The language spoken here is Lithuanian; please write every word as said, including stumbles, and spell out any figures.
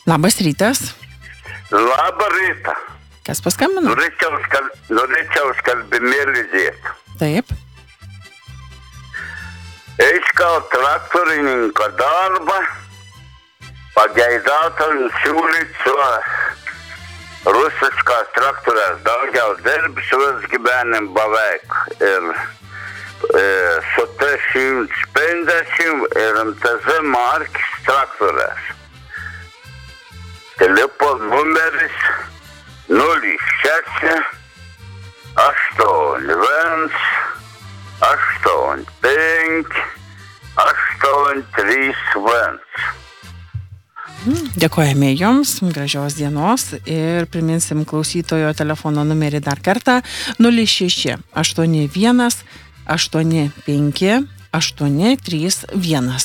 Labas rytas. Labą rytą. Kas paskambino? Norėčiau, skal... Norėčiau skalbimėlį dėti. Taip. Eiškau traktorininko darbą, pageidautojų siūlyti su rusiškas traktorės daugiau dirbsiuos gyvenim beveik. Ir e, su trys šimtai penkiasdešimt ir M T Z markės traktorės. Telefon numeris nulis šeši aštuoni viens aštuoni penki aštuoni trys vienas. Dėkojame Jums, gražios dienos ir priminsim klausytojo telefono numerį dar kartą nulis šeši aštuoni vienas aštuoni penki aštuoni trys vienas.